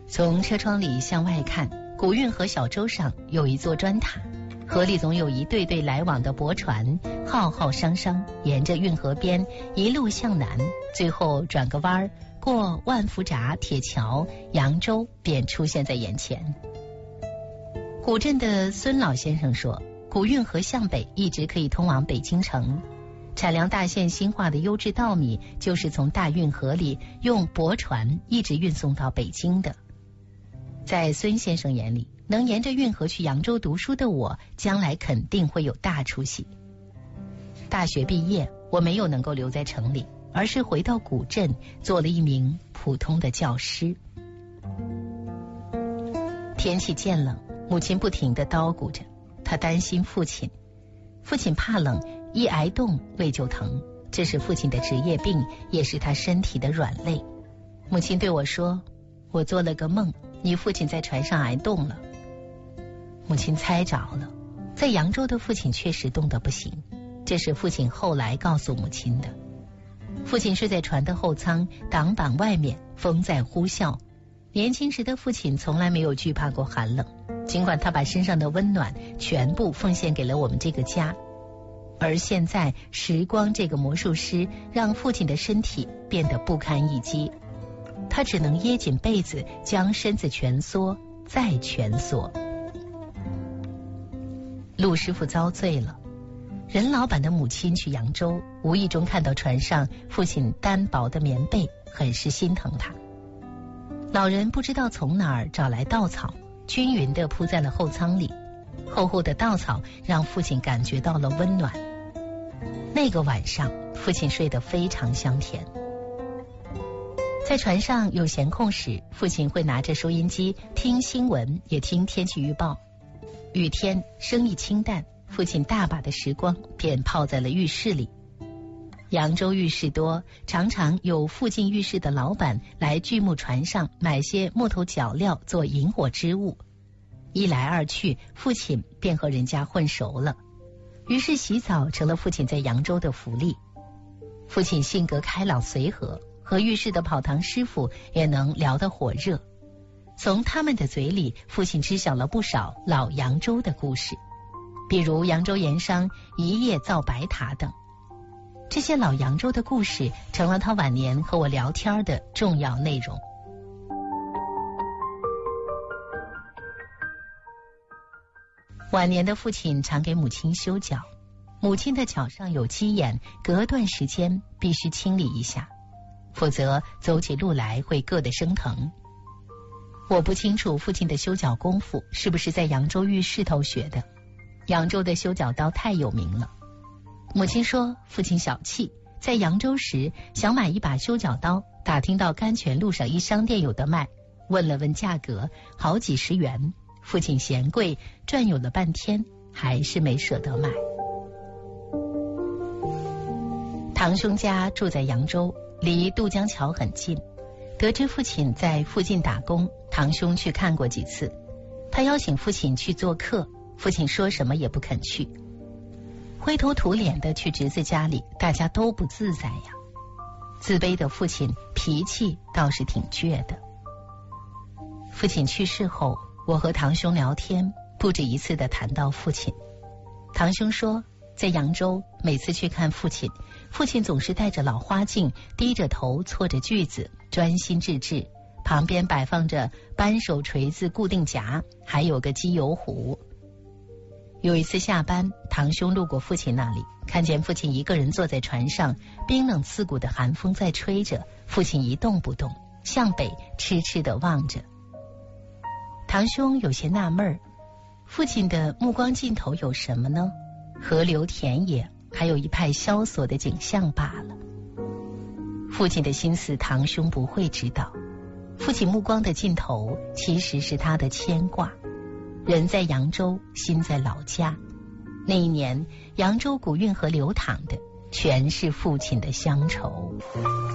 从车窗里向外看，古运河小洲上有一座砖塔，河里总有一对对来往的驳船，浩浩汤汤沿着运河边一路向南，最后转个弯，过万福闸铁桥，扬州便出现在眼前。古镇的孙老先生说，古运河向北一直可以通往北京城，产粮大县兴化的优质稻米就是从大运河里用驳船一直运送到北京的。在孙先生眼里，能沿着运河去扬州读书的我，将来肯定会有大出息。大学毕业，我没有能够留在城里，而是回到古镇，做了一名普通的教师。天气渐冷，母亲不停地叨咕着，她担心父亲怕冷，一挨冻胃就疼，这是父亲的职业病，也是他身体的软肋。母亲对我说，我做了个梦，你父亲在船上挨冻了。母亲猜着了，在扬州的父亲确实冻得不行，这是父亲后来告诉母亲的。父亲睡在船的后舱，挡板外面风在呼啸。年轻时的父亲从来没有惧怕过寒冷，尽管他把身上的温暖全部奉献给了我们这个家。而现在时光这个魔术师让父亲的身体变得不堪一击，他只能掖紧被子，将身子蜷缩再蜷缩。陆师傅遭罪了，任老板的母亲去扬州，无意中看到船上父亲单薄的棉被，很是心疼他。老人不知道从哪儿找来稻草，均匀地铺在了后舱里，厚厚的稻草让父亲感觉到了温暖。那个晚上，父亲睡得非常香甜。在船上有闲空时，父亲会拿着收音机听新闻，也听天气预报。雨天生意清淡，父亲大把的时光便泡在了浴室里。扬州浴室多，常常有附近浴室的老板来巨木船上买些木头脚料做引火之物。一来二去，父亲便和人家混熟了，于是洗澡成了父亲在扬州的福利。父亲性格开朗随和，和浴室的跑堂师傅也能聊得火热。从他们的嘴里，父亲知晓了不少老扬州的故事，比如扬州盐商一夜造白塔等。这些老扬州的故事成了他晚年和我聊天的重要内容。晚年的父亲常给母亲修脚，母亲的脚上有鸡眼，隔段时间必须清理一下，否则走起路来会硌得生疼。我不清楚父亲的修脚功夫是不是在扬州浴室头学的，扬州的修脚刀太有名了。母亲说父亲小气，在扬州时想买一把修脚刀，打听到甘泉路上一商店有的卖，问了问价格，好几十元，父亲嫌贵，转悠了半天还是没舍得买。堂兄家住在扬州，离渡江桥很近，得知父亲在附近打工，堂兄去看过几次，他邀请父亲去做客，父亲说什么也不肯去，灰头土脸的去侄子家里，大家都不自在呀。自卑的父亲脾气倒是挺倔的。父亲去世后，我和堂兄聊天，不止一次的谈到父亲。堂兄说，在扬州每次去看父亲，父亲总是戴着老花镜，低着头搓着锯子，专心致志，旁边摆放着扳手锤子固定夹，还有个机油壶。有一次下班，堂兄路过父亲那里，看见父亲一个人坐在船上，冰冷刺骨的寒风在吹着，父亲一动不动，向北痴痴地望着。堂兄有些纳闷，父亲的目光尽头有什么呢？河流田野，还有一派萧索的景象罢了。父亲的心思堂兄不会知道，父亲目光的尽头其实是他的牵挂。人在扬州，心在老家。那一年，扬州古运河流淌的全是父亲的乡愁。